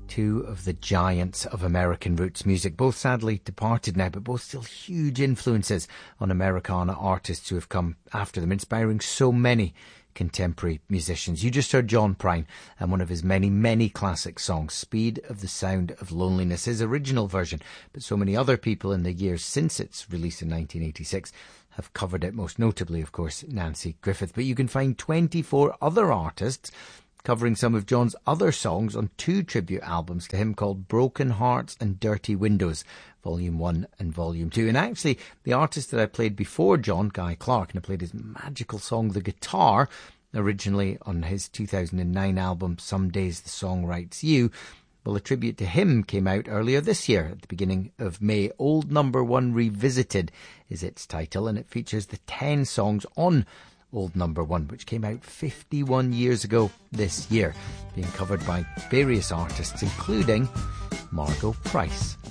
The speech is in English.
Two of the giants of American roots music, both sadly departed now, but both still huge influences on Americana artists who have come after them, inspiring so many contemporary musicians. You just heard John Prine and one of his many, many classic songs, Speed of the Sound of Loneliness, his original version, but so many other people in the years since its release in 1986 have covered it, most notably, of course, Nanci Griffith. But you can find 24 other artists covering some of John's other songs on 2 tribute albums to him called Broken Hearts and Dirty Windows, Volume 1 and Volume 2. And actually, the artist that I played before John, Guy Clark, and I played his magical song, The Guitar, originally on his 2009 album, Some Days the Song Writes You. Well, a tribute to him came out earlier this year, at the beginning of May. Old Number One Revisited is its title, and it features the 10 songs on Old Number One, which came out 51 years ago this year, being covered by various artists, including Margot Price.